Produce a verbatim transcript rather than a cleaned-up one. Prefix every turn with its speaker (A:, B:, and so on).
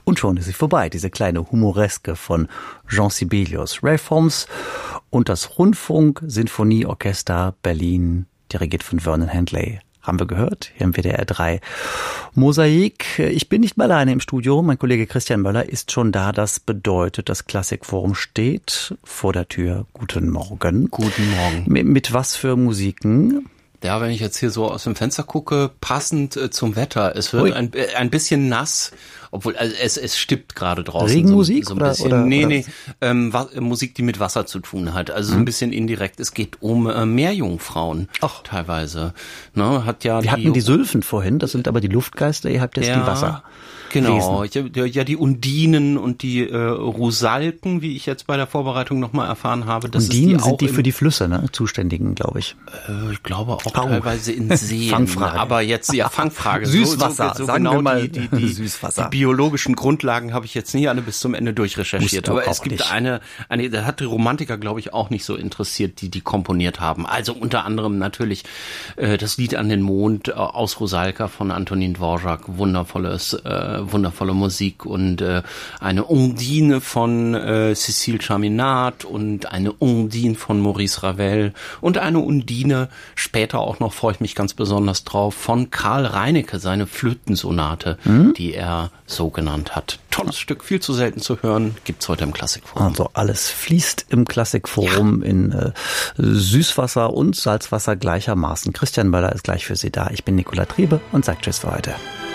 A: Und schon ist sie vorbei, diese kleine Humoreske von Jean Sibelius. Ray Foms und das Rundfunk-Sinfonieorchester Berlin, dirigiert von Vernon Handley. Haben wir gehört, hier im W D R drei. Mosaik, ich bin nicht mehr alleine im Studio. Mein Kollege Christian Möller ist schon da. Das bedeutet, das Klassikforum steht vor der Tür. Guten Morgen.
B: Guten Morgen.
A: Mit, mit was für Musiken?
B: Ja, wenn ich jetzt hier so aus dem Fenster gucke, passend äh, zum Wetter. Es wird ein, äh, ein bisschen nass, obwohl also es es stippt gerade draußen.
A: Regenmusik
B: so, so ein
A: oder,
B: bisschen.
A: oder
B: nee,
A: oder?
B: nee, ähm, wa- Musik, die mit Wasser zu tun hat. Also so
A: Mhm.
B: ein bisschen indirekt. Es geht um äh, Meerjungfrauen
A: Ach.
B: teilweise. Ne, hat ja
A: Wir
B: die,
A: hatten die Sylphen vorhin, das sind aber die Luftgeister, ihr habt jetzt
B: ja,
A: die Wasser.
B: Genau, ja, ja, die Undinen und die äh, Rusalken, wie ich jetzt bei der Vorbereitung nochmal erfahren habe. Das
A: Undinen
B: ist die
A: sind
B: auch
A: die
B: im,
A: für die Flüsse, ne? Zuständigen, glaube ich.
B: Äh, ich glaube auch
A: Oh.
B: teilweise in Seen.
A: Fangfrage.
B: Aber jetzt, ja, Fangfrage.
A: Süßwasser,
B: so, so, so
A: sagen
B: genau
A: wir mal
B: die, die, die,
A: Süßwasser.
B: Die biologischen Grundlagen habe ich jetzt nie alle bis zum Ende durchrecherchiert.
A: Musst du
B: Aber
A: auch
B: es gibt
A: nicht.
B: eine, eine, da hat die Romantiker, glaube ich, auch nicht so interessiert, die die komponiert haben. Also unter anderem natürlich äh, das Lied an den Mond äh, aus Rusalka von Antonin Dvorak. Wundervolles, äh, wundervolle Musik und äh, eine Undine von äh, Cécile Chaminade und eine Undine von Maurice Ravel und eine Undine, später auch noch, freue ich mich ganz besonders drauf, von Karl Reinecke, seine Flötensonate, mhm. die er so genannt hat. Tolles Stück, viel zu selten zu hören, gibt's heute im Klassikforum.
A: Also alles fließt im Klassikforum ja. in äh, Süßwasser und Salzwasser gleichermaßen. Christian Möller ist gleich für Sie da. Ich bin Nicola Triebe und sage Tschüss für heute.